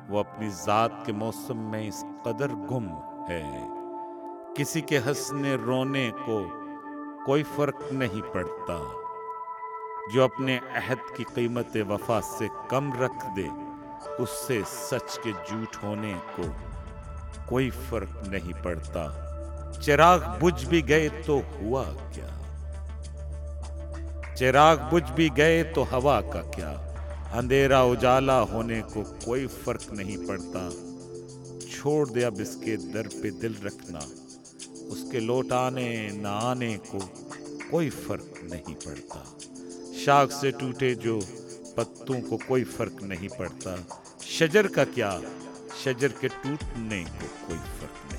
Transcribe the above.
वो अपनी जात के मौसम में इस कदर गुम है, किसी के हंसने रोने को कोई फर्क नहीं पड़ता। जो अपने अहद की कीमत वफा से कम रख दे, उससे सच के झूठ होने को कोई फर्क नहीं पड़ता। चिराग बुझ भी गए तो हुआ क्या, चिराग बुझ भी गए तो हवा का क्या। अंधेरा उजाला होने को कोई फर्क नहीं पड़ता। छोड़ दे अब इसके दर पे दिल रखना, उसके लौट आने न आने को कोई फर्क नहीं पड़ता। शाख से टूटे जो पत्तों को कोई फर्क नहीं पड़ता। शजर का क्या, शजर के टूटने को कोई फर्क